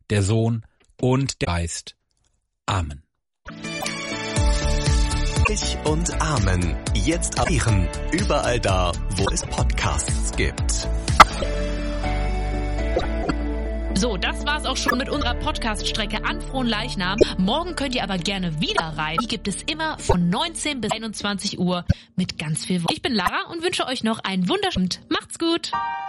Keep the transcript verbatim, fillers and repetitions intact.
der Sohn und der Geist. Amen. Ich und Amen. Jetzt abonnieren. Überall da, wo es Podcasts gibt. So, das war's auch schon mit unserer Podcast-Strecke an Fronleichnam. Morgen könnt ihr aber gerne wieder rein. Die gibt es immer von neunzehn bis einundzwanzig Uhr mit ganz viel Wort. Ich bin Lara und wünsche euch noch einen wunderschönen Abend. Macht's gut!